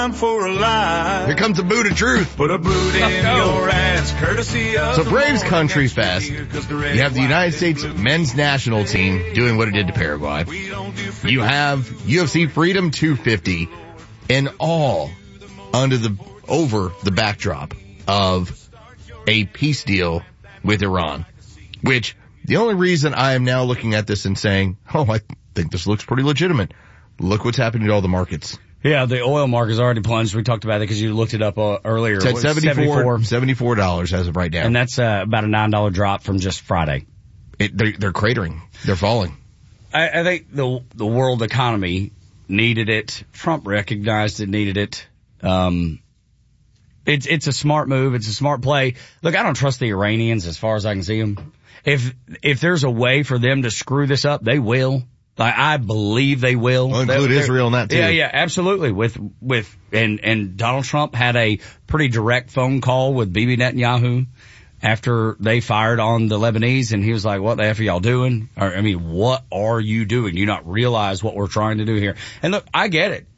For a lie. Here comes a boot of truth. Put a boot in your ass, courtesy of So Braves Country Fest, you have the United States men's national team doing what it did to Paraguay. You have UFC Freedom 250 and all over the backdrop of a peace deal with Iran, which the only reason I am now looking at this and saying, oh, I think this looks pretty legitimate. Look what's happening to all the markets. Yeah, the oil market has already plunged. We talked about it because you looked it up earlier. It's at $74 as of right now. And that's about a $9 drop from just Friday. They're cratering. They're falling. I think the world economy needed it. Trump recognized it needed it. It's a smart move. It's a smart play. Look, I don't trust the Iranians as far as I can see them. If there's a way for them to screw this up, they will. I believe they will. We'll include Israel in that too. Yeah, absolutely. And Donald Trump had a pretty direct phone call with Bibi Netanyahu after they fired on the Lebanese, and he was like, what the F are y'all doing? What are you doing? Do you not realize what we're trying to do here? And look, I get it.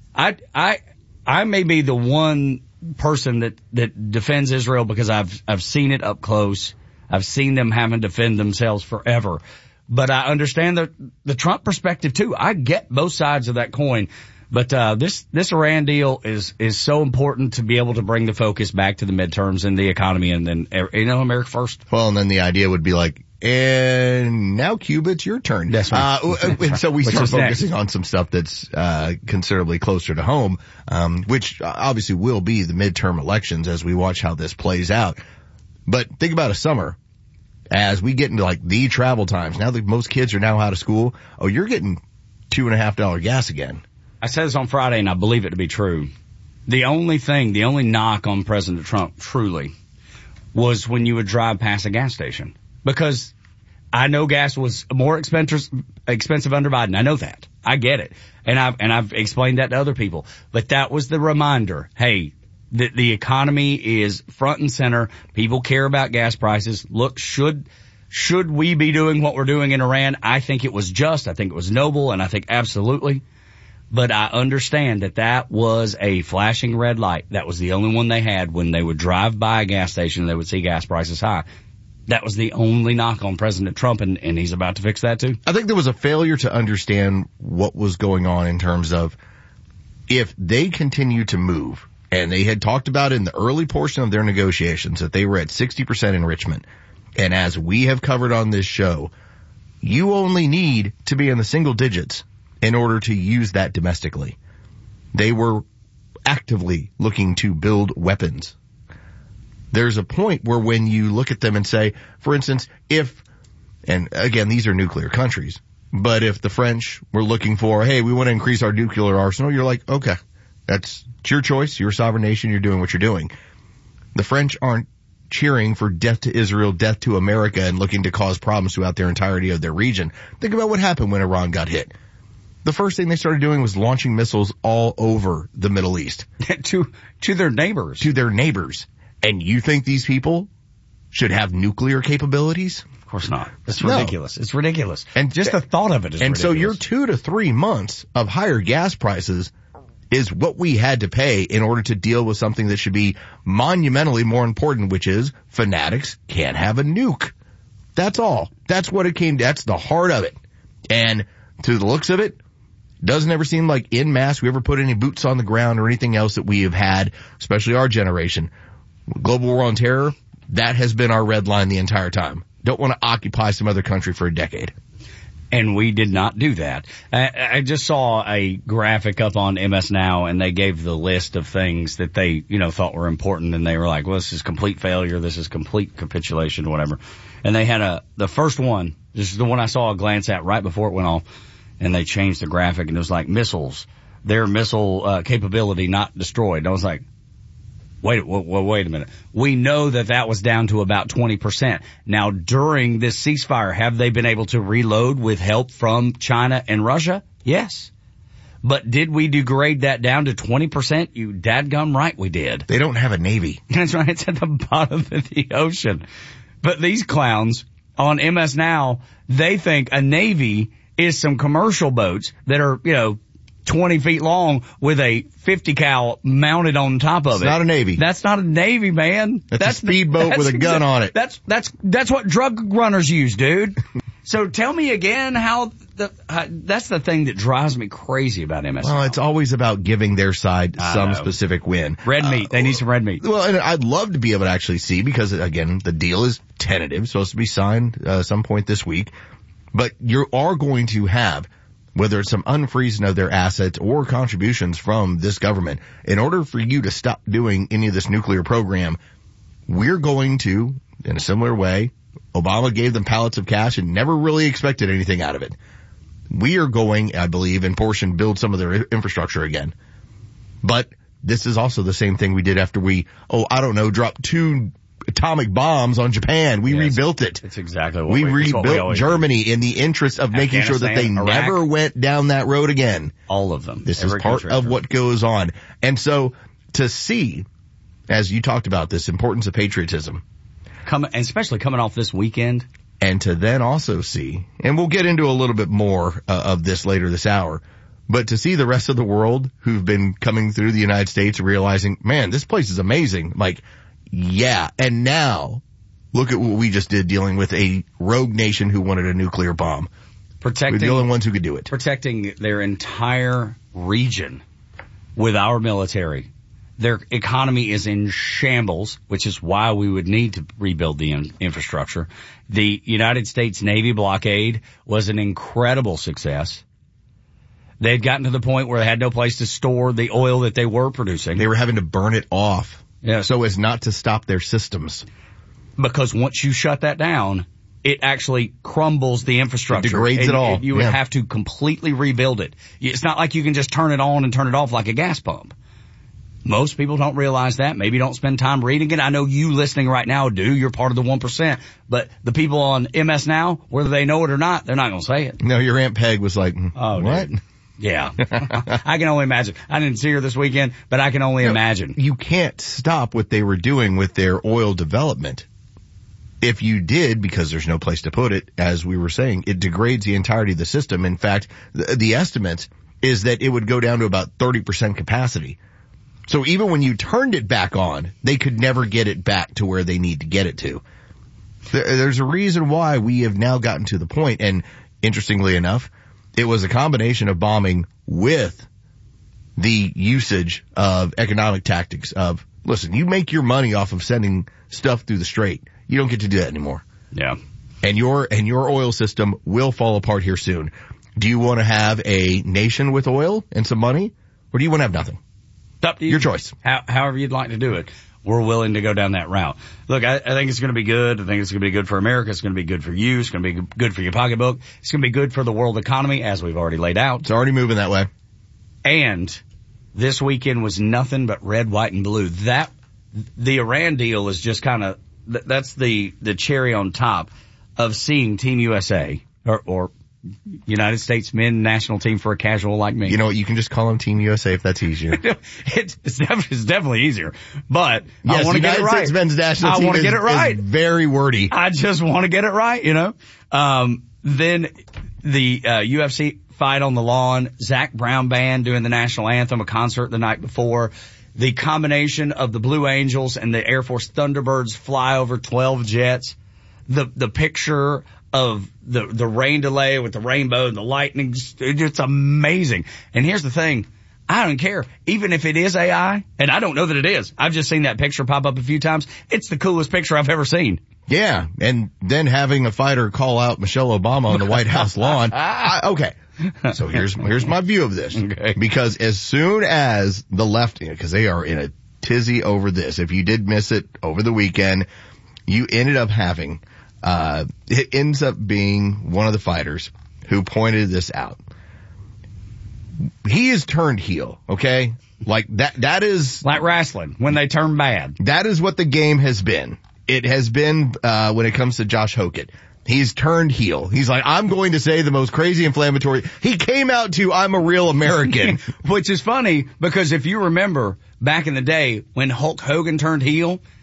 I may be the one person that defends Israel because I've seen it up close. I've seen them having to defend themselves forever. But I understand the Trump perspective too. I get both sides of that coin. But this Iran deal is so important to be able to bring the focus back to the midterms and the economy and then, America first. Well, and then the idea would be like, and now Cuba, it's your turn. That's right. And so we start focusing on some stuff that's considerably closer to home, which obviously will be the midterm elections as we watch how this plays out. But think about a summer. As we get into like the travel times, now that most kids are now out of school, you're getting $2.50 gas again. I said this on Friday and I believe it to be true. The only knock on President Trump truly was when you would drive past a gas station. Because I know gas was more expensive under Biden. I know that. I get it. And I've explained that to other people. But that was the reminder. Hey, the economy is front and center. People care about gas prices. Look, should we be doing what we're doing in Iran? I think it was just. I think it was noble, and I think absolutely. But I understand that was a flashing red light. That was the only one they had when they would drive by a gas station. They would see gas prices high. That was the only knock on President Trump, and he's about to fix that too. I think there was a failure to understand what was going on in terms of if they continue to move. And they had talked about in the early portion of their negotiations that they were at 60% enrichment. And as we have covered on this show, you only need to be in the single digits in order to use that domestically. They were actively looking to build weapons. There's a point where when you look at them and say, for instance, and again, these are nuclear countries, but if the French were looking for, hey, we want to increase our nuclear arsenal, you're like, okay. It's your choice. You're a sovereign nation. You're doing what you're doing. The French aren't cheering for death to Israel, death to America, and looking to cause problems throughout their entirety of their region. Think about what happened when Iran got hit. The first thing they started doing was launching missiles all over the Middle East. to their neighbors. To their neighbors. And you think these people should have nuclear capabilities? Of course not. It's ridiculous. It's ridiculous. And just the thought of it is ridiculous. And so your 2 to 3 months of higher gas prices is what we had to pay in order to deal with something that should be monumentally more important, which is fanatics can't have a nuke. That's all. That's what it came to. That's the heart of it. And to the looks of it, doesn't ever seem like en masse we ever put any boots on the ground or anything else that we have had, especially our generation. Global war on terror, that has been our red line the entire time. Don't want to occupy some other country for a decade. And we did not do that. I just saw a graphic up on MS Now, and they gave the list of things that they, thought were important, and they were like, well, this is complete failure, this is complete capitulation, whatever. And they had the first one, this is the one I saw a glance at right before it went off, and they changed the graphic, and it was like missiles, their missile capability not destroyed. And I was like, wait a minute. We know that was down to about 20%. Now, during this ceasefire, have they been able to reload with help from China and Russia? Yes. But did we degrade that down to 20%? You dadgum right we did. They don't have a navy. That's right. It's at the bottom of the ocean. But these clowns on MS Now, they think a navy is some commercial boats that are, 20 feet long with a 50 cal mounted on top of it. It's not a Navy. That's not a Navy, man. That's a speedboat with a gun on it. That's what drug runners use, dude. So tell me again how that's the thing that drives me crazy about MS. Well, it's always about giving their side some specific win. Red meat. They need some red meat. Well, and I'd love to be able to actually see, because again, the deal is tentative, supposed to be signed some point this week. But you are going to have, whether it's some unfreezing of their assets or contributions from this government, in order for you to stop doing any of this nuclear program, we're going to, in a similar way, Obama gave them pallets of cash and never really expected anything out of it. We are going, I believe, in portion, build some of their infrastructure again. But this is also the same thing we did after we, dropped 2 atomic bombs on Japan. We rebuilt it. It's exactly what we rebuilt Germany in the interest of making sure that they Iraq, never went down that road again. All of them. This is part of what goes on. And so to see, as you talked about, this importance of patriotism, and especially coming off this weekend, and to then also see, and we'll get into a little bit more of this later this hour, but to see the rest of the world who've been coming through the United States realizing, man, this place is amazing. Like, yeah. And now look at what we just did dealing with a rogue nation who wanted a nuclear bomb. We're the only ones who could do it. Protecting their entire region with our military. Their economy is in shambles, which is why we would need to rebuild the infrastructure. The United States Navy blockade was an incredible success. They had gotten to the point where they had no place to store the oil that they were producing. They were having to burn it off. Yeah. So as not to stop their systems. Because once you shut that down, it actually crumbles the infrastructure. It degrades it all. You would have to completely rebuild it. It's not like you can just turn it on and turn it off like a gas pump. Most people don't realize that. Maybe don't spend time reading it. I know you listening right now do. You're part of the 1%. But the people on MS Now, whether they know it or not, they're not going to say it. No, your Aunt Peg was like, what? Dude. Yeah. I can only imagine. I didn't see her this weekend, but I can only imagine. You can't stop what they were doing with their oil development. If you did, because there's no place to put it, as we were saying, it degrades the entirety of the system. In fact, the estimate is that it would go down to about 30% capacity. So even when you turned it back on, they could never get it back to where they need to get it to. There's a reason why we have now gotten to the point, and interestingly enough, it was a combination of bombing with the usage of economic tactics of, listen, you make your money off of sending stuff through the strait. You don't get to do that anymore. Yeah. And your oil system will fall apart here soon. Do you want to have a nation with oil and some money, or do you want to have nothing? Up to you. Your choice. However you'd like to do it. We're willing to go down that route. Look, I think it's going to be good. I think it's going to be good for America. It's going to be good for you. It's going to be good for your pocketbook. It's going to be good for the world economy, as we've already laid out. It's already moving that way. And this weekend was nothing but red, white, and blue. The Iran deal is just kind of, that's the cherry on top of seeing Team USA or United States men national team for a casual like me. You know what? You can just call them Team USA if that's easier. It's definitely easier, but yes, I want to get it right. States men's national team I want to get it right. Is very wordy. I just want to get it right, you know. Then the UFC fight on the lawn, Zach Brown Band doing the national anthem, a concert the night before. The combination of the Blue Angels and the Air Force Thunderbirds fly over 12 jets. The picture of the rain delay with the rainbow and the lightning, it's amazing. And here's the thing, I don't care. Even if it is AI, and I don't know that it is, I've just seen that picture pop up a few times. It's the coolest picture I've ever seen. Yeah, and then having a fighter call out Michelle Obama on the White House lawn. Okay. So here's my view of this. Okay. Because as soon as the left, because they are in a tizzy over this, if you did miss it over the weekend, you ended up having it ends up being one of the fighters who pointed this out. He is turned heel, okay? Like that is like wrestling when they turn bad. That is what the game has been. It has been when it comes to Josh Hokett. He's turned heel. He's like, I'm going to say the most crazy inflammatory. He came out to, I'm a real American. Which is funny because if you remember back in the day when Hulk Hogan turned heel,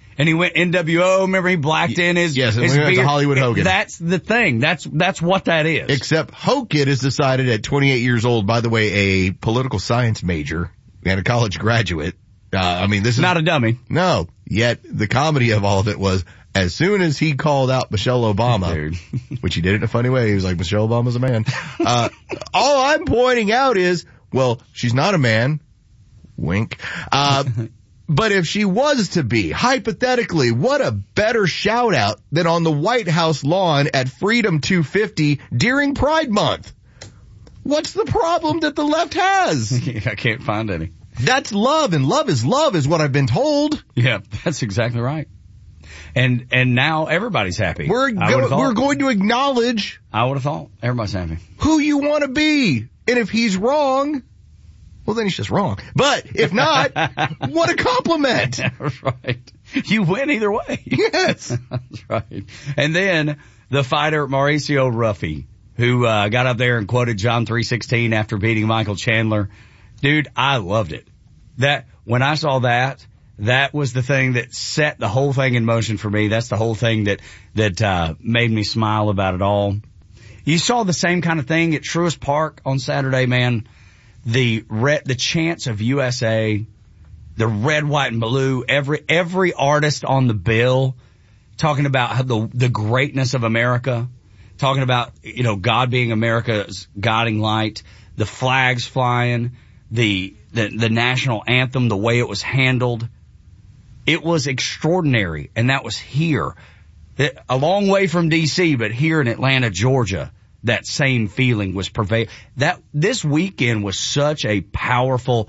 And he went NWO. Remember, he blacked in his Yes, and his we went to beard. Hollywood Hogan. That's the thing. That's what that is. Except Hokit has decided at 28 years old, by the way, a political science major and a college graduate. This is not a dummy. No. Yet the comedy of all of it was, as soon as he called out Michelle Obama, Dude. which he did it in a funny way, he was like, Michelle Obama's a man. All I'm pointing out is, well, she's not a man. Wink. But if she was to be, hypothetically, what a better shout out than on the White House lawn at Freedom 250 during Pride Month. What's the problem that the left has? I can't find any. That's love, and love is what I've been told. Yeah, that's exactly right. And now everybody's happy. We're going to acknowledge. I would have thought everybody's happy. Who you want to be. And if he's wrong, well, then he's just wrong. But if not, what a compliment. That's right. You win either way. Yes. That's right. And then the fighter Mauricio Ruffy, who got up there and quoted John 3:16 after beating Michael Chandler. Dude, I loved it. When I saw that was the thing that set the whole thing in motion for me. That's the whole thing that made me smile about it all. You saw the same kind of thing at Truist Park on Saturday, man. The chants of USA, the red, white, and blue, every artist on the bill talking about how the greatness of America, talking about, God being America's guiding light, the flags flying, the national anthem, the way it was handled. It was extraordinary, and that was here. A long way from D.C., but here in Atlanta, Georgia, that same feeling was pervaded. This weekend was such a powerful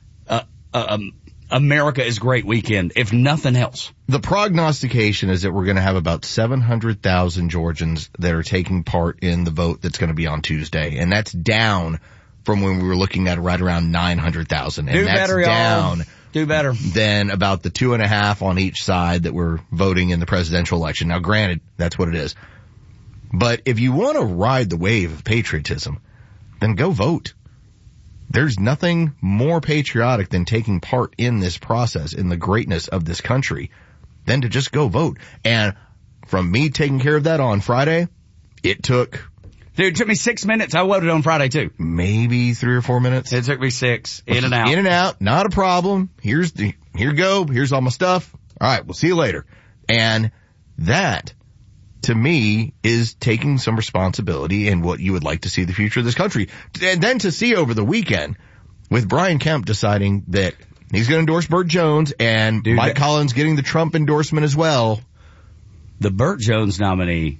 America is Great weekend, if nothing else. The prognostication is that we're going to have about 700,000 Georgians that are taking part in the vote that's going to be on Tuesday, and that's down from when we were looking at right around 900,000. And that's down. Do better. Than about the 2.5 on each side that were voting in the presidential election. Now, granted, that's what it is. But if you want to ride the wave of patriotism, then go vote. There's nothing more patriotic than taking part in this process, in the greatness of this country, than to just go vote. And from me taking care of that on Friday, it took... Dude, it took me 6 minutes. I voted on Friday, too. Maybe 3 or 4 minutes. It took me 6. In and out. In and out. Not a problem. Here you go. Here's all my stuff. All right. We'll see you later. And that, to me, is taking some responsibility in what you would like to see the future of this country. And then to see over the weekend with Brian Kemp deciding that he's going to endorse Burt Jones and Mike Collins getting the Trump endorsement as well. The Burt Jones nominee...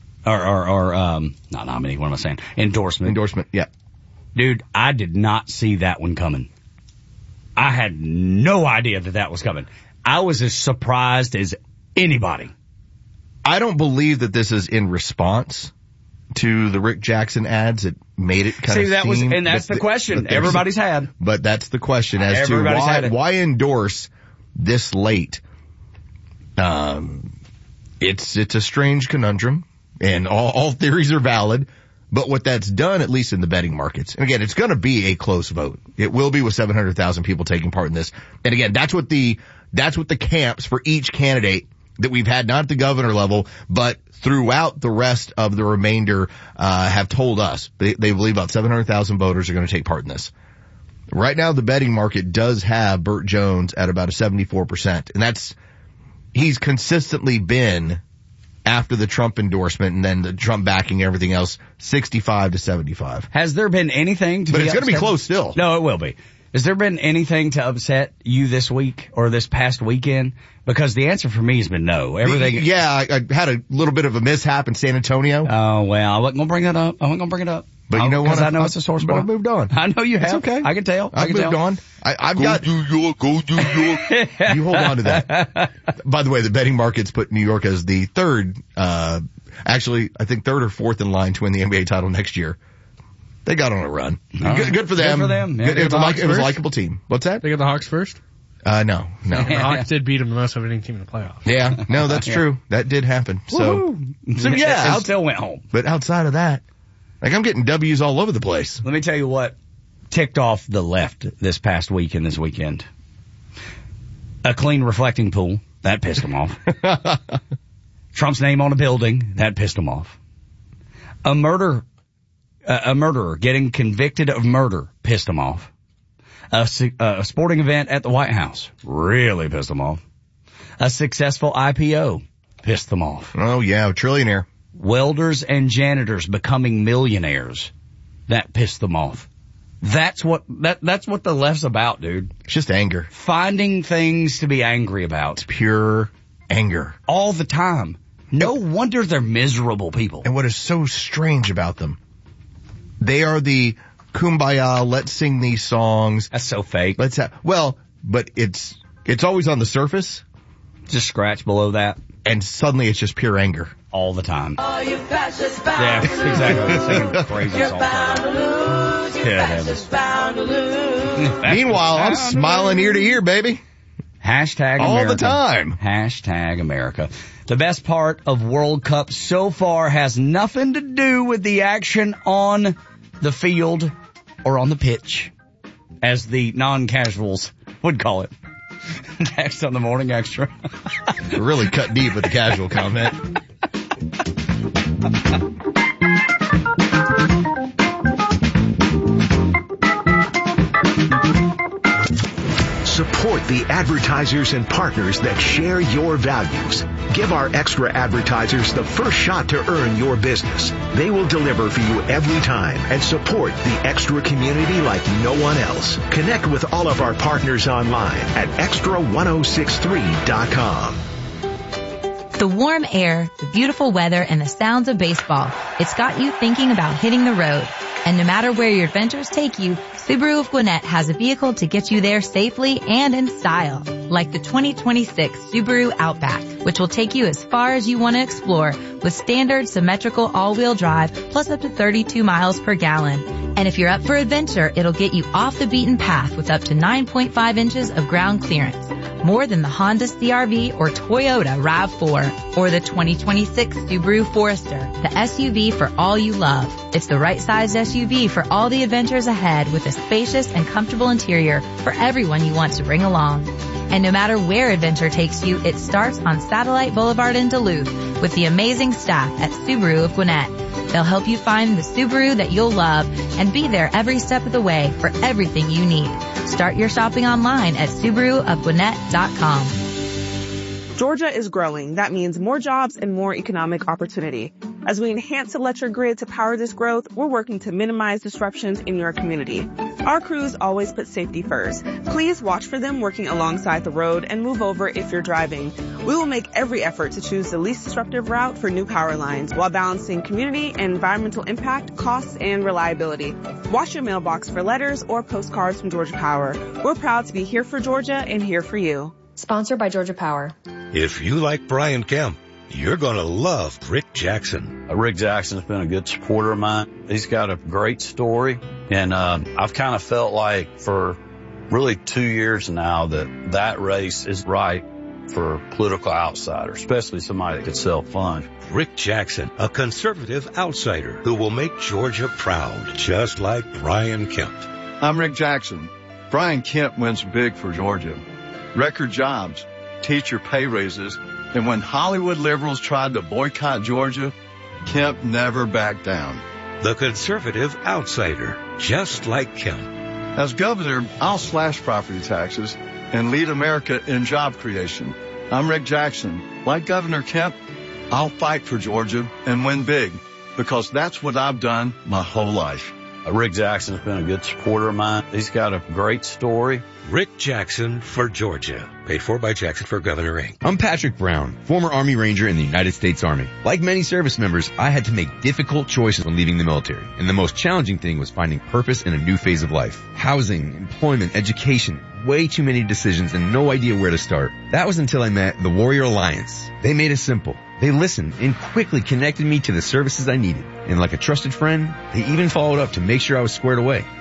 not nominee, what am I saying? Endorsement, yeah. Dude, I did not see that one coming. I had no idea that was coming. I was as surprised as anybody. I don't believe that this is in response to the Rick Jackson ads. It made it kind of that's the question everybody's had. But that's the question as to why endorse this late. It's a strange conundrum. And all theories are valid, but what that's done, at least in the betting markets, and again, it's going to be a close vote. It will be with 700,000 people taking part in this. And again, that's what the camps for each candidate that we've had, not at the governor level, but throughout the rest of the remainder, have told us. They believe about 700,000 voters are going to take part in this. Right now, the betting market does have Burt Jones at about a 74%, and he's consistently been, after the Trump endorsement and then the Trump backing and everything else, 65 to 75. Has there been anything But it's going to be close still. No, it will be. Has there been anything to upset you this week or this past weekend? Because the answer for me has been no. Everything. Yeah, I had a little bit of a mishap in San Antonio. Oh, well, I wasn't going to bring that up. But you know what? Because I know it's a sore spot. But I moved on. I know you have. It's okay. I can tell. I've moved on. I've got New York, go New York. You hold on to that. By the way, the betting markets put New York as the third, actually, I think third or fourth in line to win the NBA title next year. They got on a run. Good for them. Good for them. Yeah. It was a likable team. What's that? They got the Hawks first? No. The Hawks did beat them the most of any team in the playoffs. Yeah, no, that's true. That did happen. So yeah. It still went home. But outside of that, I'm getting W's all over the place. Let me tell you what ticked off the left this past week and this weekend. A clean reflecting pool. That pissed him off. Trump's name on a building. That pissed him off. A murderer getting convicted of murder pissed him off. A sporting event at the White House really pissed him off. A successful IPO pissed them off. Oh yeah, a trillionaire. Welders and janitors becoming millionaires. That pissed them off. That's what the left's about, dude. It's just anger. Finding things to be angry about. It's pure anger. All the time. No wonder they're miserable people. And what is so strange about them, they are the kumbaya, let's sing these songs. That's so fake. But it's always on the surface. Just scratch below that. And suddenly it's just pure anger. All the time. Oh, you fascist bound Yeah, to lose. exactly. Singing crazy You're songs. bound to lose. You're Yeah, fascist bound to lose. Meanwhile, I'm smiling ear to ear, baby. Hashtag All America. the time. Hashtag America. The best part of World Cup so far has nothing to do with the action on the field or on the pitch, as the non-casuals would call it. Next on the Morning Extra. Really cut deep with the casual comment. Support the advertisers and partners that share your values. Give our extra advertisers the first shot to earn your business. They will deliver for you every time and support the extra community like no one else. Connect with all of our partners online at extra1063.com. The warm air, the beautiful weather, and the sounds of baseball. It's got you thinking about hitting the road. And no matter where your adventures take you, Subaru of Gwinnett has a vehicle to get you there safely and in style. Like the 2026 Subaru Outback, which will take you as far as you want to explore with standard symmetrical all-wheel drive plus up to 32 miles per gallon. And if you're up for adventure, it'll get you off the beaten path with up to 9.5 inches of ground clearance. More than the Honda CR-V or Toyota RAV4 or the 2026 Subaru Forester, the SUV for all you love. It's the right size SUV for all the adventures ahead with a spacious and comfortable interior for everyone you want to bring along. And no matter where adventure takes you, it starts on Satellite Boulevard in Duluth with the amazing staff at Subaru of Gwinnett. They'll help you find the Subaru that you'll love and be there every step of the way for everything you need. Start your shopping online at SubaruofGwinnett.com. Georgia is growing. That means more jobs and more economic opportunity. As we enhance the electric grid to power this growth, we're working to minimize disruptions in your community. Our crews always put safety first. Please watch for them working alongside the road and move over if you're driving. We will make every effort to choose the least disruptive route for new power lines while balancing community and environmental impact, costs, and reliability. Watch your mailbox for letters or postcards from Georgia Power. We're proud to be here for Georgia and here for you. Sponsored by Georgia Power. If you like Brian Kemp, you're going to love Rick Jackson. Rick Jackson's been a good supporter of mine. He's got a great story. And I've kind of felt like for really 2 years now that race is right for political outsiders, especially somebody that could sell funds. Rick Jackson, a conservative outsider who will make Georgia proud, just like Brian Kemp. I'm Rick Jackson. Brian Kemp wins big for Georgia. Record jobs, teacher pay raises, and when Hollywood liberals tried to boycott Georgia, Kemp never backed down. The conservative outsider, just like Kemp. As governor, I'll slash property taxes and lead America in job creation. I'm Rick Jackson. Like Governor Kemp, I'll fight for Georgia and win big because that's what I've done my whole life. Rick Jackson's been a good supporter of mine. He's got a great story. Rick Jackson for Georgia. Paid for by Jackson for Governor Inc. I'm Patrick Brown, former Army Ranger in the United States Army. Like many service members, I had to make difficult choices when leaving the military. And the most challenging thing was finding purpose in a new phase of life. Housing, employment, education. Way too many decisions and no idea where to start. That was until I met the Warrior Alliance. They made it simple. They listened and quickly connected me to the services I needed. And like a trusted friend, they even followed up to make sure I was squared away.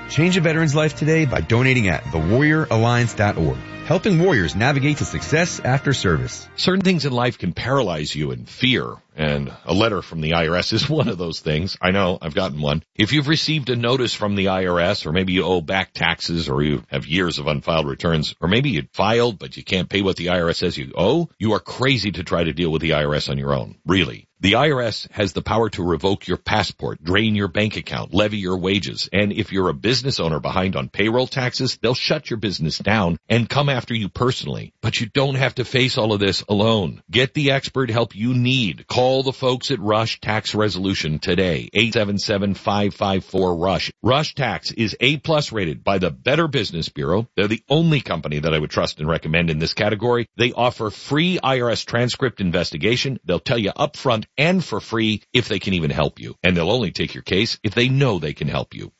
Change a veteran's life today by donating at thewarrioralliance.org, helping warriors navigate to success after service. Certain things in life can paralyze you in fear, and a letter from the IRS is one of those things. I know, I've gotten one. If you've received a notice from the IRS, or maybe you owe back taxes, or you have years of unfiled returns, or maybe you filed but you can't pay what the IRS says you owe, you are crazy to try to deal with the IRS on your own. Really. The IRS has the power to revoke your passport, drain your bank account, levy your wages, and if you're a business owner behind on payroll taxes, they'll shut your business down and come after you personally. But you don't have to face all of this alone. Get the expert help you need. Call the folks at Rush Tax Resolution today, 877-554-RUSH. Rush Tax is A+ rated by the Better Business Bureau. They're the only company that I would trust and recommend in this category. They offer free IRS transcript investigation. They'll tell you up front and for free if they can even help you. And they'll only take your case if they know they can help you.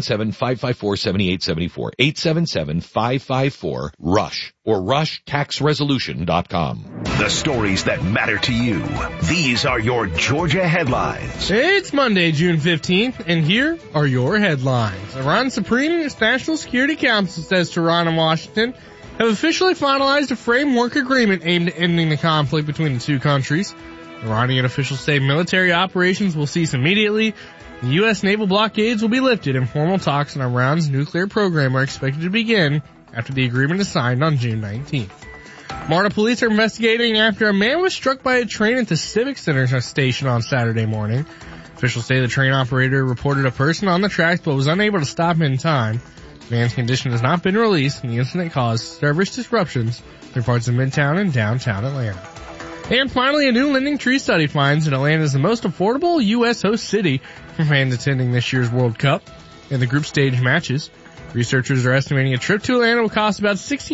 877-554-7874. 877-554-RUSH or rushtaxresolution.com. The stories that matter to you. These are your Georgia headlines. It's Monday, June 15th, and here are your headlines. Iran's Supreme National Security Council says Tehran and Washington have officially finalized a framework agreement aimed at ending the conflict between the two countries. Iranian officials say military operations will cease immediately. The U.S. naval blockades will be lifted, and formal talks on Iran's nuclear program are expected to begin after the agreement is signed on June 19th. Marta police are investigating after a man was struck by a train at the Civic Center station on Saturday morning. Officials say the train operator reported a person on the tracks but was unable to stop him in time. The man's condition has not been released, and the incident caused service disruptions through parts of Midtown and downtown Atlanta. And finally, a new Lending Tree study finds that Atlanta is the most affordable U.S. host city for fans attending this year's World Cup and the group stage matches. Researchers are estimating a trip to Atlanta will cost about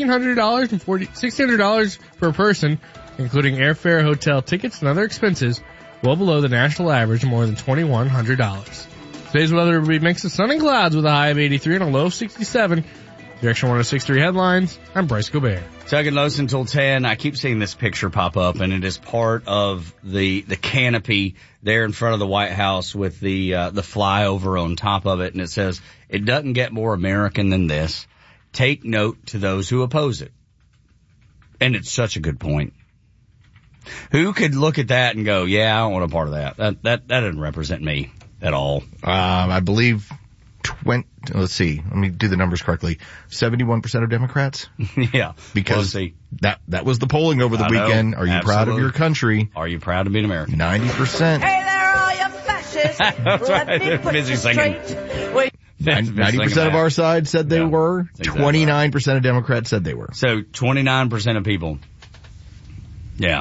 $1,600 per person, including airfare, hotel tickets, and other expenses, well below the national average of more than $2,100. Today's weather will be a mix of sun and clouds with a high of 83 and a low of 67. Direction 106.3 headlines. I'm Bryce Gobert. Tugging Los until 10. I keep seeing this picture pop up, and it is part of the canopy there in front of the White House with the flyover on top of it, and it says, "It doesn't get more American than this. Take note to those who oppose it." And it's such a good point. Who could look at that and go, "Yeah, I don't want a part of that. That doesn't represent me at all." I believe let's see, let me do the numbers correctly. 71% of Democrats? Yeah. Because that was the polling over the weekend. Are you proud of your country? Are you proud to be an American? 90%. Hey there, all you fascists. Let me put Busy you singing. straight. 90% of our side said they were. 29% of Democrats said they were. So 29% of people. Yeah.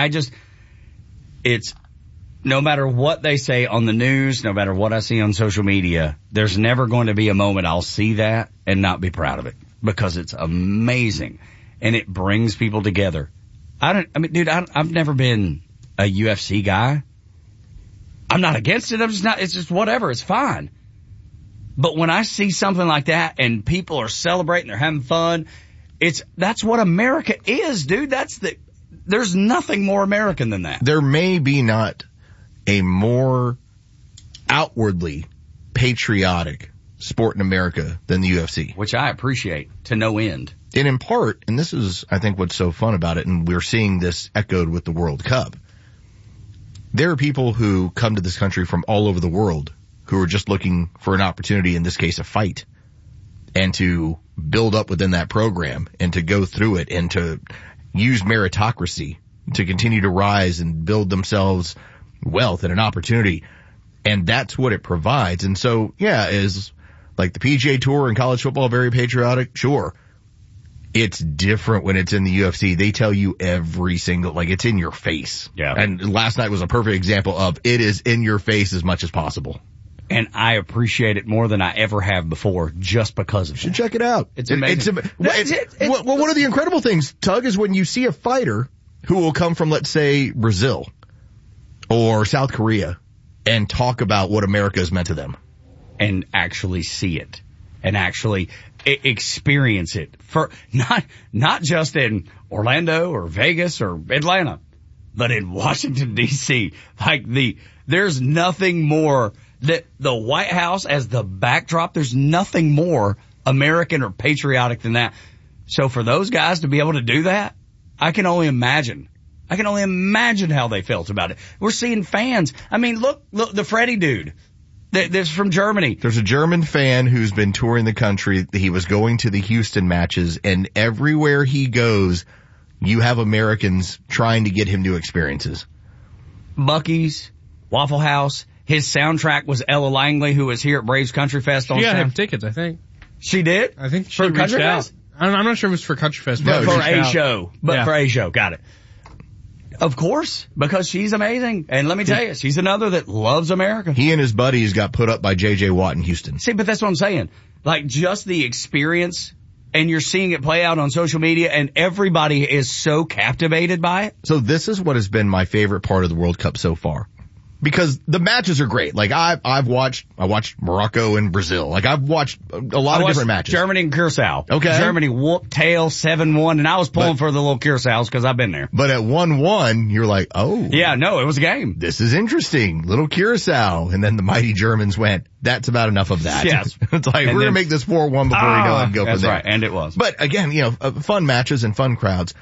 It's no matter what they say on the news, no matter what I see on social media, there's never going to be a moment I'll see that and not be proud of it, because it's amazing and it brings people together. I've never been a UFC guy. I'm not against it. It's just whatever. It's fine. But when I see something like that and people are celebrating, they're having fun, that's what America is, dude. There's nothing more American than that. There may be not a more outwardly patriotic sport in America than the UFC. Which I appreciate to no end. And in part, and this is, I think, what's so fun about it, and we're seeing this echoed with the World Cup, there are people who come to this country from all over the world who are just looking for an opportunity, in this case a fight, and to build up within that program and to go through it and to use meritocracy to continue to rise and build themselves wealth and an opportunity. And that's what it provides. And so, yeah, is like the PGA Tour and college football very patriotic? Sure. It's different when it's in the UFC. They tell you every single, it's in your face. Yeah. And last night was a perfect example of it is in your face as much as possible. And I appreciate it more than I ever have before just because of it. You should check it out. It's amazing. Well, one of the incredible things, Tug, is when you see a fighter who will come from, let's say, Brazil or South Korea and talk about what America has meant to them. And actually see it. And actually experience it. For not just in Orlando or Vegas or Atlanta, but in Washington, D.C. There's nothing more The White House as the backdrop, there's nothing more American or patriotic than that. So for those guys to be able to do that, I can only imagine how they felt about it. We're seeing fans. I mean, look, the Freddie dude. That's from Germany. There's a German fan who's been touring the country. He was going to the Houston matches, and everywhere he goes, you have Americans trying to get him new experiences. Buc-ee's, Waffle House. His soundtrack was Ella Langley, who was here at Braves Country Fest on She got Saturday. him tickets, I think. She did? I think she For reached Country out. Fest? I'm not sure if it was for Country Fest. But but for a out. show. But Yeah. for a show. Got it. Of course, because she's amazing. And let me tell you, she's another that loves America. He and his buddies got put up by J.J. Watt in Houston. See, but that's what I'm saying. Like, just the experience, and you're seeing it play out on social media, and everybody is so captivated by it. So this is what has been my favorite part of the World Cup so far. Because the matches are great. Like I watched Morocco and Brazil. Like I've watched a lot of different matches. Germany and Curacao. Okay. Germany whooped tail 7-1, and I was pulling for the little Curaçaos because I've been there. But at 1-1, you're like, oh. Yeah, no, it was a game. This is interesting. Little Curacao. And then the mighty Germans went, that's about enough of that. Yes. It's like, we're going to make this 4-1 before we go and go from That's there. right, and it was. But again, fun matches and fun crowds.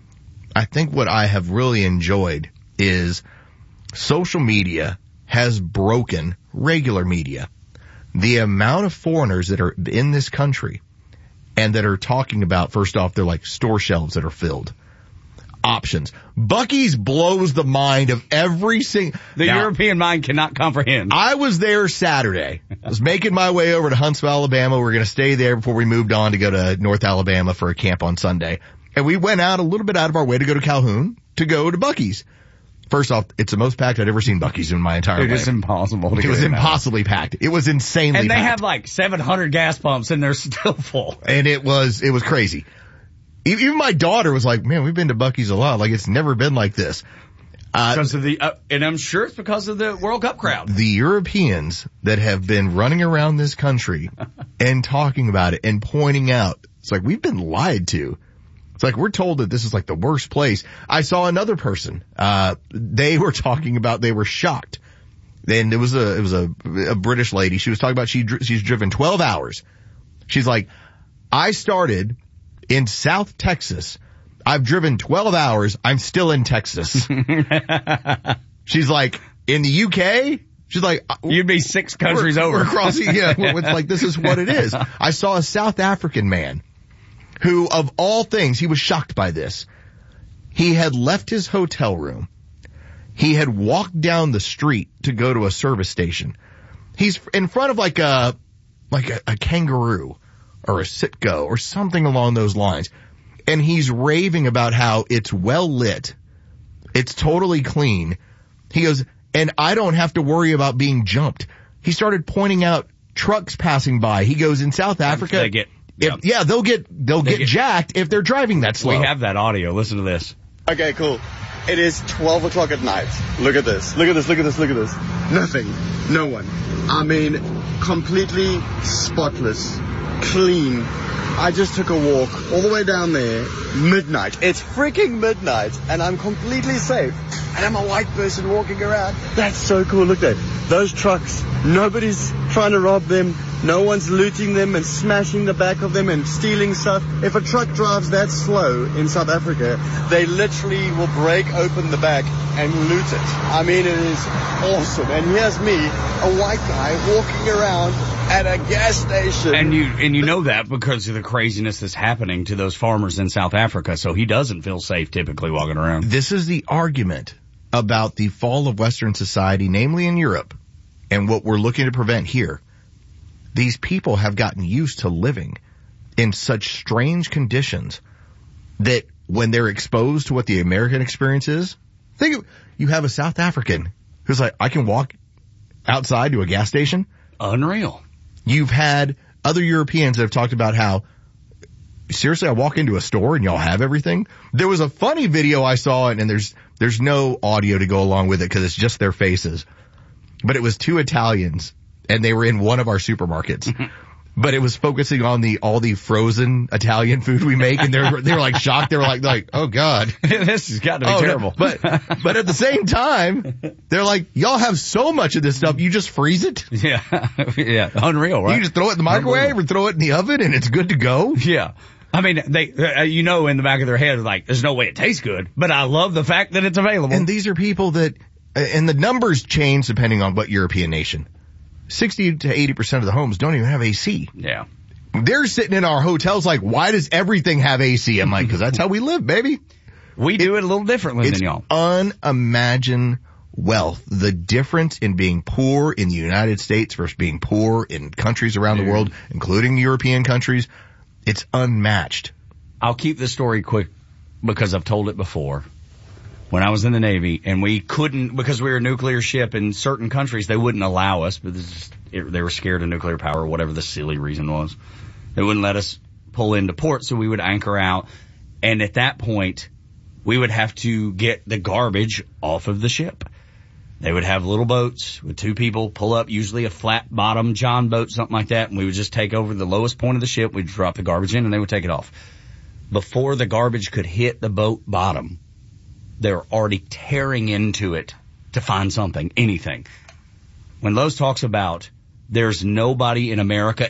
I think what I have really enjoyed is social media has broken regular media. The amount of foreigners that are in this country and that are talking about, first off, they're like store shelves that are filled. Options. Buc-ee's blows the mind of every single... The European mind cannot comprehend. I was there Saturday. I was making my way over to Huntsville, Alabama. We were going to stay there before we moved on to go to North Alabama for a camp on Sunday. And we went out a little bit out of our way to go to Calhoun to go to Buc-ee's. First off, it's the most packed I'd ever seen Buc-ee's in my entire life. It is impossible. It was impossibly packed. It was insanely and they packed. have like 700 gas pumps and they're still full. And it was crazy. Even my daughter was like, man, we've been to Buc-ee's a lot. Like it's never been like this. Because of and I'm sure it's because of the World Cup crowd. The Europeans that have been running around this country and talking about it and pointing out, it's like we've been lied to. It's like we're told that this is like the worst place. I saw another person. They were talking about they were shocked. And it was a British lady. She was talking about she's driven 12 hours. She's like, I started in South Texas. I've driven 12 hours. I'm still in Texas. She's like, in the UK? She's like, you'd be 6 countries over. We're crossing. Yeah. It's like, this is what it is. I saw a South African man who, of all things, he was shocked by this. He had left his hotel room. He had walked down the street to go to a service station. He's in front of like a kangaroo or a Citgo or something along those lines. And he's raving about how it's well lit. It's totally clean. He goes, and I don't have to worry about being jumped. He started pointing out trucks passing by. He goes, in South Africa, they get, they'll get jacked if they're driving that slow. We have that audio. Listen to this. Okay, cool. It is 12 o'clock at night. Look at this. Look at this. Look at this. Look at this. Nothing. No one. I mean, completely spotless. Clean. I just took a walk all the way down there. Midnight. It's freaking midnight. And I'm completely safe. And I'm a white person walking around. That's so cool. Look there. Those trucks. Nobody's trying to rob them. No one's looting them and smashing the back of them and stealing stuff. If a truck drives that slow in South Africa, they literally will break open the back and loot it. I mean, it is awesome. And here's me, a white guy walking around at a gas station. And you know that because of the craziness that's happening to those farmers in South Africa. So he doesn't feel safe typically walking around. This is the argument about the fall of Western society, namely in Europe, and what we're looking to prevent here. These people have gotten used to living in such strange conditions that when they're exposed to what the American experience is, you have a South African who's like, I can walk outside to a gas station. Unreal. You've had other Europeans that have talked about how, seriously, I walk into a store and y'all have everything. There was a funny video I saw, and there's no audio to go along with it because it's just their faces. But it was 2 Italians, and they were in one of our supermarkets. but it was focusing on all the frozen Italian food we make, and they were like shocked. They were like, oh God, this has got to be terrible. No. But at the same time, they're like, y'all have so much of this stuff, you just freeze it. Yeah, yeah, unreal, right? You just throw it in the microwave or throw it in the oven, and it's good to go. Yeah. I mean, they, in the back of their head, like, there's no way it tastes good, but I love the fact that it's available. And these are people that, and the numbers change depending on what European nation. 60 to 80% of the homes don't even have AC. Yeah. They're sitting in our hotels like, why does everything have AC? I'm like, because that's how we live, baby. We do it a little differently than y'all. Unimagined wealth. The difference in being poor in the United States versus being poor in countries around the world, including European countries, it's unmatched. I'll keep this story quick because I've told it before. When I was in the Navy, and we couldn't, because we were a nuclear ship in certain countries, they wouldn't allow us, but they were scared of nuclear power or whatever the silly reason was. They wouldn't let us pull into port, so we would anchor out. And at that point, we would have to get the garbage off of the ship. They would have little boats with two people pull up, usually a flat bottom John boat, something like that, and we would just take over the lowest point of the ship. We'd drop the garbage in, and they would take it off. Before the garbage could hit the boat bottom, they were already tearing into it to find something, anything. When Lowe's talks about there's nobody in America,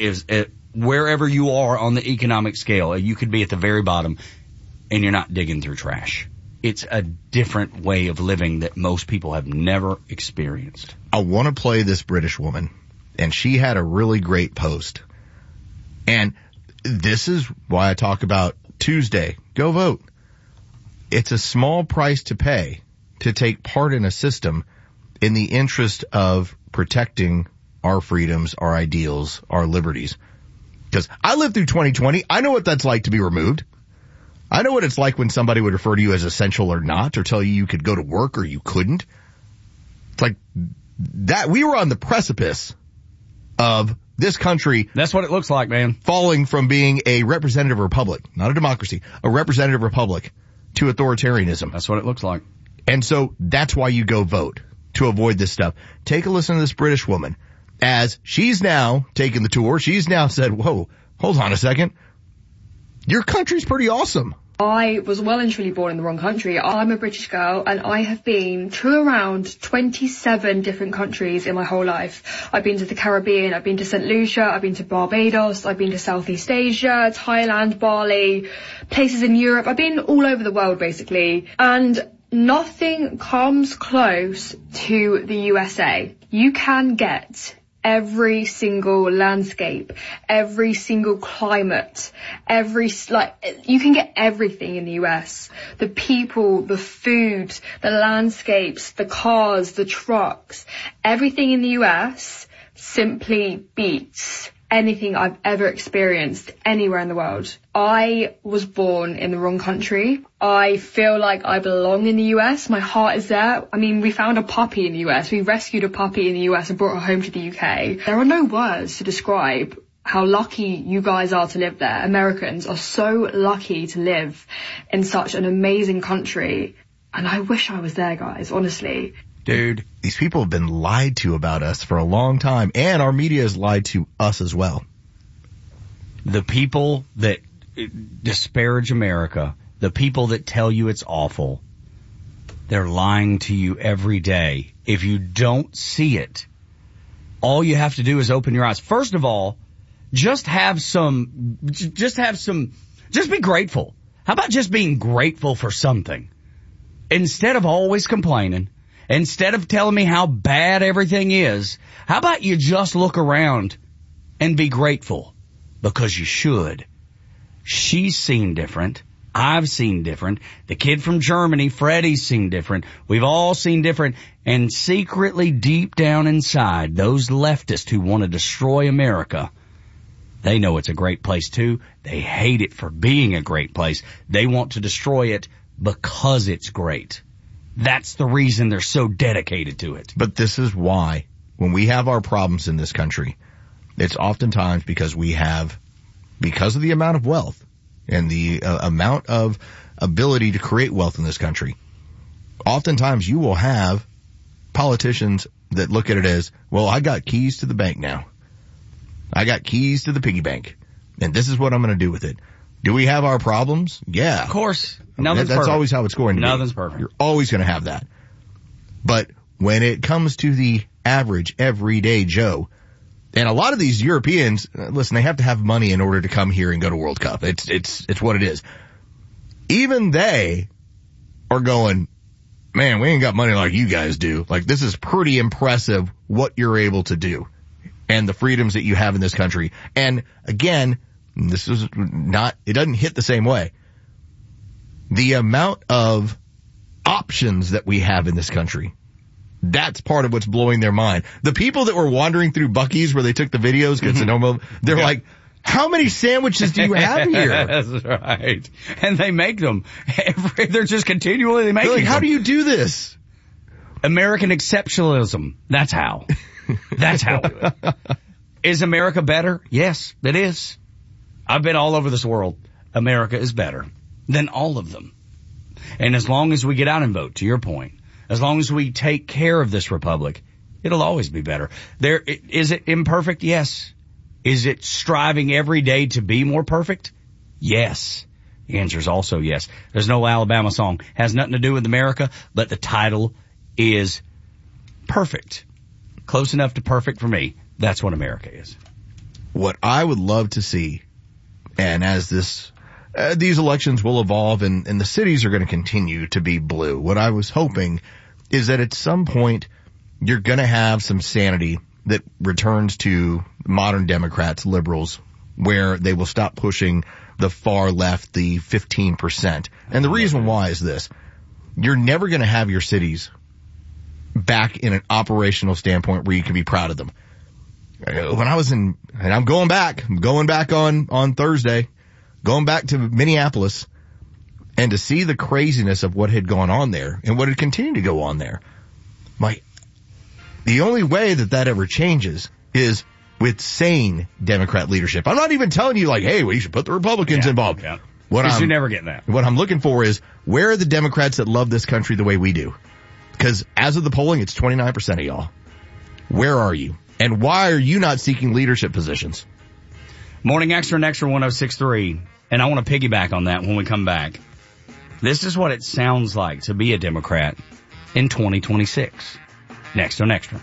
wherever you are on the economic scale, you could be at the very bottom and you're not digging through trash. It's a different way of living that most people have never experienced. I want to play this British woman, and she had a really great post. And this is why I talk about Tuesday. Go vote. It's a small price to pay to take part in a system in the interest of protecting our freedoms, our ideals, our liberties. Because I lived through 2020. I know what that's like to be removed. I know what it's like when somebody would refer to you as essential or not, or tell you could go to work or you couldn't. It's like that. We were on the precipice of this country. That's what it looks like, man. Falling from being a representative republic, not a democracy, a representative republic, to authoritarianism. That's what it looks like. And so that's why you go vote, to avoid this stuff. Take a listen to this British woman as she's now taken the tour. She's now said, whoa, hold on a second. Your country's pretty awesome. I was well and truly born in the wrong country. I'm a British girl and I have been to around 27 different countries in my whole life. I've been to the Caribbean, I've been to St. Lucia, I've been to Barbados, I've been to Southeast Asia, Thailand, Bali, places in Europe. I've been all over the world basically. And nothing comes close to the USA. You can get every single landscape, every single climate, you can get everything in the US. The people, the food, the landscapes, the cars, the trucks, everything in the US simply beats anything I've ever experienced anywhere in the world. I was born in the wrong country. I feel like I belong in the US. My heart is there. I mean, we found a puppy in the US. We rescued a puppy in the US and brought her home to the UK. There are no words to describe how lucky you guys are to live there. Americans are so lucky to live in such an amazing country. And I wish I was there, guys, honestly. Dude, these people have been lied to about us for a long time, and our media has lied to us as well. The people that disparage America, the people that tell you it's awful, they're lying to you every day. If you don't see it, all you have to do is open your eyes. First of all, just be grateful. How about just being grateful for something? Instead of always complaining, instead of telling me how bad everything is, how about you just look around and be grateful? Because you should. She's seen different. I've seen different. The kid from Germany, Freddie's seen different. We've all seen different. And secretly deep down inside, those leftists who want to destroy America, they know it's a great place too. They hate it for being a great place. They want to destroy it because it's great. That's the reason they're so dedicated to it. But this is why, when we have our problems in this country, it's oftentimes because of the amount of wealth and the amount of ability to create wealth in this country. Oftentimes you will have politicians that look at it as, well, I got keys to the bank now. I got keys to the piggy bank, and this is what I'm going to do with it. Do we have our problems? Yeah. Of course. Nothing's That's perfect. always how it's going to be. Nothing's perfect. You're always going to have that. But when it comes to the average, everyday Joe, and a lot of these Europeans, listen, they have to have money in order to come here and go to World Cup. It's what it is. Even they are going, man, we ain't got money like you guys do. Like, this is pretty impressive what you're able to do and the freedoms that you have in this country. And again, this is not, it doesn't hit the same way. The amount of options that we have in this country, that's part of what's blowing their mind. The people that were wandering through Buc-ee's where they took the videos, they're like, how many sandwiches do you have here? That's right. And they make them. They're just continually making them. How do you do this? American exceptionalism. That's how. That's how. Is America better? Yes, it is. I've been all over this world. America is better than all of them. And as long as we get out and vote, to your point, as long as we take care of this republic, it'll always be better. Is it imperfect? Yes. Is it striving every day to be more perfect? Yes. The answer is also yes. There's no Alabama song. Has nothing to do with America, but the title is perfect. Close enough to perfect for me. That's what America is. What I would love to see, and as these elections will evolve and the cities are going to continue to be blue, what I was hoping is that at some point you're going to have some sanity that returns to modern Democrats, liberals, where they will stop pushing the far left, the 15%. And the reason why is this. You're never going to have your cities back in an operational standpoint where you can be proud of them. When I was and I'm going back on Thursday, going back to Minneapolis, and to see the craziness of what had gone on there and what had continued to go on there. The only way that ever changes is with sane Democrat leadership. I'm not even telling you like, hey, we should put the Republicans involved. Yeah. Because you're never getting that. What I'm looking for is, where are the Democrats that love this country the way we do? Because as of the polling, it's 29% of y'all. Where are you? And why are you not seeking leadership positions? Morning Extra and Extra 106.3. And I want to piggyback on that when we come back. This is what it sounds like to be a Democrat in 2026. Next on Extra.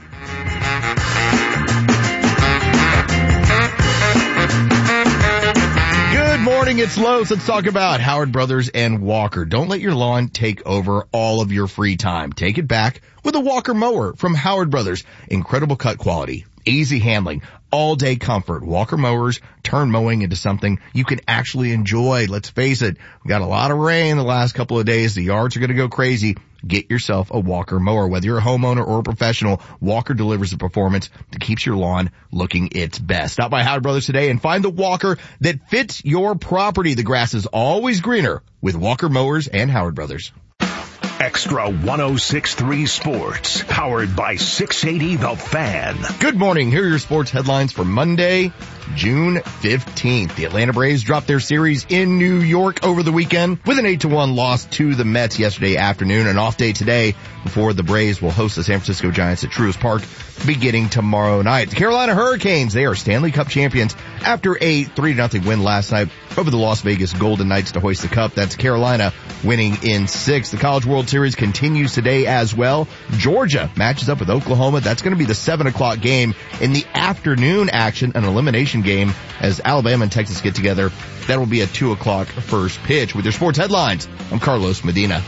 Good morning, it's Lowe's. Let's talk about Howard Brothers and Walker. Don't let your lawn take over all of your free time. Take it back with a Walker mower from Howard Brothers. Incredible cut quality, easy handling, all-day comfort. Walker mowers turn mowing into something you can actually enjoy. Let's face it, we got a lot of rain the last couple of days. The yards are going to go crazy. Get yourself a Walker mower. Whether you're a homeowner or a professional, Walker delivers the performance that keeps your lawn looking its best. Stop by Howard Brothers today and find the Walker that fits your property. The grass is always greener with Walker mowers and Howard Brothers. Extra 106.3 Sports, powered by 680 The Fan. Good morning. Here are your sports headlines for Monday, June 15th. The Atlanta Braves dropped their series in New York over the weekend with an 8-1 loss to the Mets yesterday afternoon. An off day today before the Braves will host the San Francisco Giants at Truist Park beginning tomorrow night. The Carolina Hurricanes, they are Stanley Cup champions after a 3-0 win last night over the Las Vegas Golden Knights to hoist the cup. That's Carolina winning in 6. The College World Series continues today as well. Georgia matches up with Oklahoma. That's going to be the 7 o'clock game. In the afternoon action, an elimination game as Alabama and Texas get together. That will be a 2 o'clock first pitch. With your sports headlines, I'm Carlos Medina.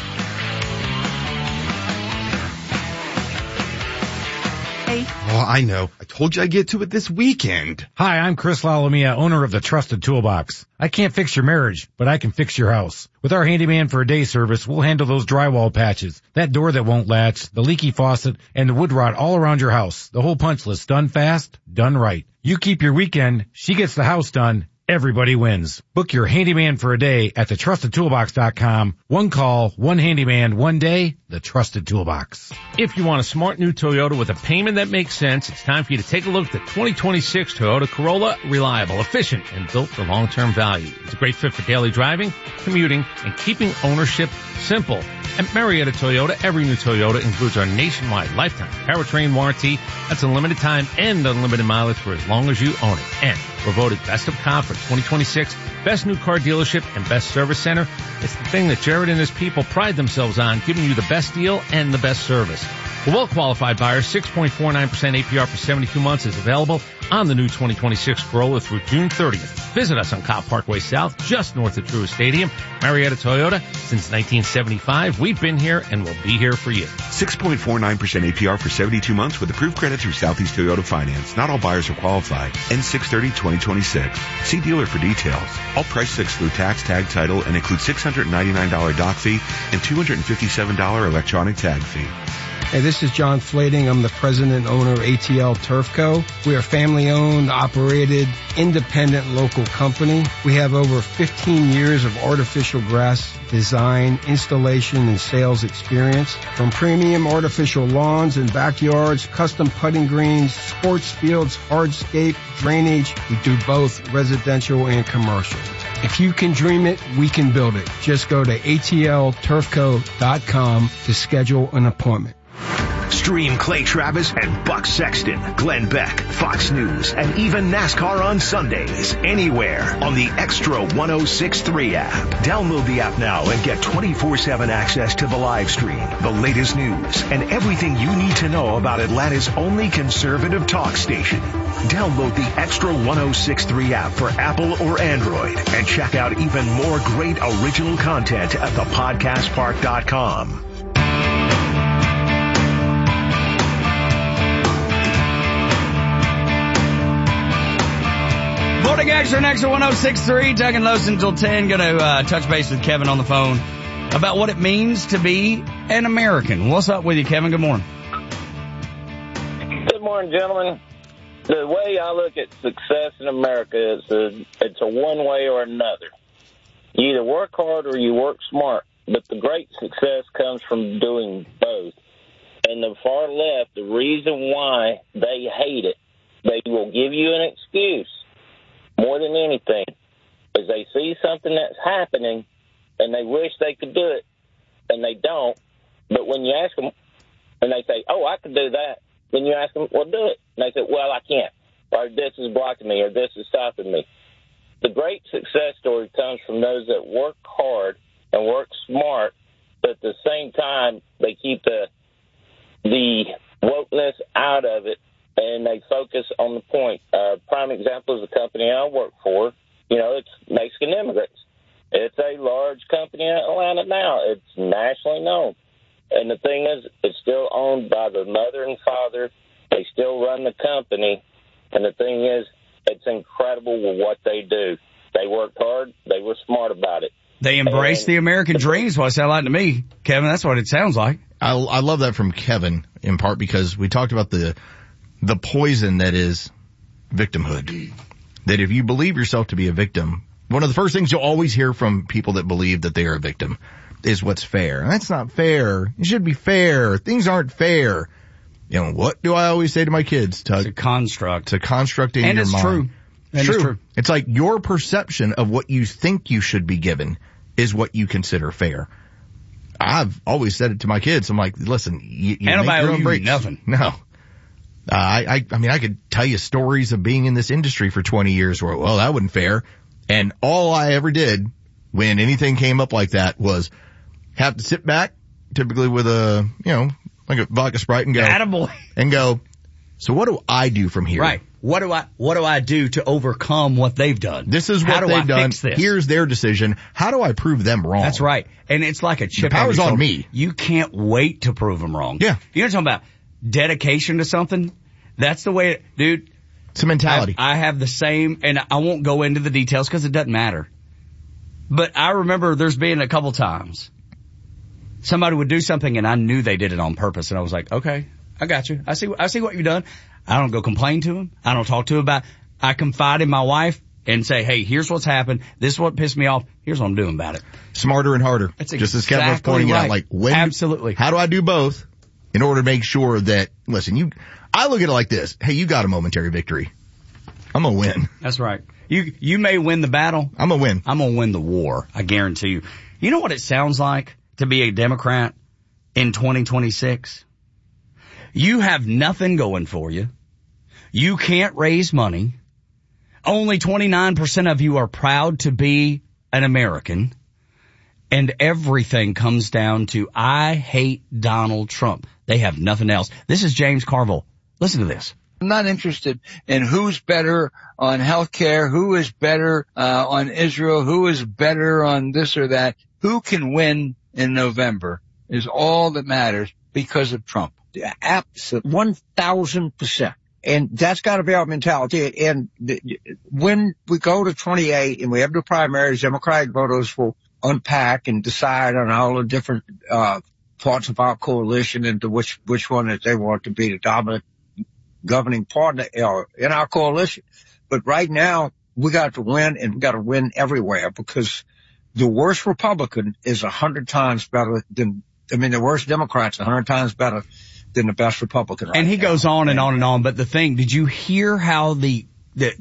Oh, I know. I told you I'd get to it this weekend. Hi, I'm Chris Lalomia, owner of the Trusted Toolbox. I can't fix your marriage, but I can fix your house. With our handyman for a day service, we'll handle those drywall patches, that door that won't latch, the leaky faucet, and the wood rot all around your house. The whole punch list, done fast, done right. You keep your weekend, she gets the house done. Everybody wins. Book your handyman for a day at thetrustedtoolbox.com. One call, one handyman, one day, the Trusted Toolbox. If you want a smart new Toyota with a payment that makes sense, it's time for you to take a look at the 2026 Toyota Corolla. Reliable, efficient, and built for long-term value. It's a great fit for daily driving, commuting, and keeping ownership simple. At Marietta Toyota, every new Toyota includes our nationwide lifetime powertrain warranty. That's unlimited time and unlimited mileage for as long as you own it. And we're voted Best of Comp for 2026, Best New Car Dealership, and Best Service Center. It's the thing that Jared and his people pride themselves on, giving you the best deal and the best service. For well-qualified buyers, 6.49% APR for 72 months is available on the new 2026 Corolla through June 30th. Visit us on Cobb Parkway South, just north of Truist Stadium. Marietta Toyota, since 1975, we've been here and will be here for you. 6.49% APR for 72 months with approved credit through Southeast Toyota Finance. Not all buyers are qualified. End 6/30/2026. See dealer for details. All prices exclude tax, tag, title, and include $699 dock fee and $257 electronic tag fee. Hey, this is John Flading. I'm the president and owner of ATL Turf Co. We are family-owned, operated, independent local company. We have over 15 years of artificial grass design, installation, and sales experience. From premium artificial lawns and backyards, custom putting greens, sports fields, hardscape, drainage, we do both residential and commercial. If you can dream it, we can build it. Just go to atlturfco.com to schedule an appointment. Stream Clay Travis and Buck Sexton, Glenn Beck, Fox News, and even NASCAR on Sundays, anywhere on the Extra 106.3 app. Download the app now and get 24/7 access to the live stream, the latest news, and everything you need to know about Atlanta's only conservative talk station. Download the Extra 106.3 app for Apple or Android and check out even more great original content at thepodcastpark.com. Morning Extra, Extra 106.3, Doug and Los until 10. Going to touch base with Kevin on the phone about what it means to be an American. What's up with you, Kevin? Good morning. Good morning, gentlemen. The way I look at success in America is it's a one way or another. You either work hard or you work smart, but the great success comes from doing both. And the far left, the reason why they hate it, they will give you an excuse more than anything, is they see something that's happening and they wish they could do it, and they don't. But when you ask them, and they say, oh, I could do that, then you ask them, well, do it. And they say, well, I can't, or this is blocking me, or this is stopping me. The great success story comes from those that work hard and work smart, but at the same time, they keep the wokeness out of it, and they focus on the point. Prime example is the company I work for. You know, it's Mexican immigrants. It's a large company in Atlanta now. It's nationally known. And the thing is, it's still owned by the mother and father. They still run the company. And the thing is, it's incredible with what they do. They worked hard. They were smart about it. They embrace the American dream is what it sounds like to me, Kevin. That's what it sounds like. I love that from Kevin, in part because we talked about the poison that is victimhood. That if you believe yourself to be a victim, one of the first things you'll always hear from people that believe that they are a victim is what's fair. And that's not fair. It should be fair. Things aren't fair. You know, what do I always say to my kids? It's a construct. It's a construct in your mind. And it's true. It's like your perception of what you think you should be given is what you consider fair. I've always said it to my kids. I'm like, listen, you make your own breaks. Nothing. No. I mean, I could tell you stories of being in this industry for 20 years where, well, that wasn't fair. And all I ever did when anything came up like that was have to sit back, typically with a, you know, like a vodka Sprite and go, attaboy, and go, so what do I do from here? Right. What do I do to overcome what they've done? This is what they've done. Here's their decision. How do I prove them wrong? That's right. And it's like a chip. The power's on me. You can't wait to prove them wrong. Yeah. You know what I'm talking about? Dedication to something. That's the way, dude. It's a mentality. I have the same, and I won't go into the details because it doesn't matter. But I remember there's been a couple times somebody would do something and I knew they did it on purpose, and I was like, okay, I got you. I see what you've done. I don't go complain to him. I don't talk to him about it. I confide in my wife and say, hey, here's what's happened. This is what pissed me off. Here's what I'm doing about it. Smarter and harder. That's just as Kevin was pointing out, like absolutely. How do I do both in order to make sure that, listen, I look at it like this. Hey, you got a momentary victory. I'm going to win. That's right. You may win the battle. I'm going to win. I'm going to win the war. I guarantee you. You know what it sounds like? to be a Democrat in 2026? You have nothing going for you. You can't raise money. Only 29% of you are proud to be an American. And everything comes down to, I hate Donald Trump. They have nothing else. This is James Carville. Listen to this. I'm not interested in who's better on health care, who is better on Israel, who is better on this or that. Who can win in November is all that matters because of Trump. Absolutely. 1,000%. And that's got to be our mentality. And when we go to 28 and we have the primaries, Democratic voters will unpack and decide on all the different parts of our coalition and to which one that they want to be the dominant governing partner in our coalition. But right now, we got to win, and we got to win everywhere, because the worst Republican is 100 times better than, the worst Democrat's 100 times better than the best Republican right now. And he goes on and on and on. But the thing, did you hear how the